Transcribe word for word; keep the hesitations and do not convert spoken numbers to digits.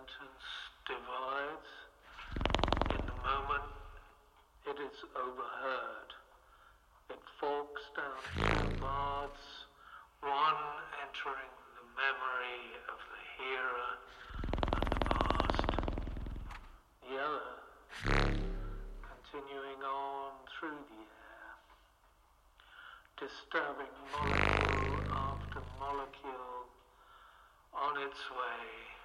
sentence divides. In the moment it is overheard. It forks down two paths, one entering the memory of the hearer and the past, the other continuing on through the air, disturbing molecule after molecule on its way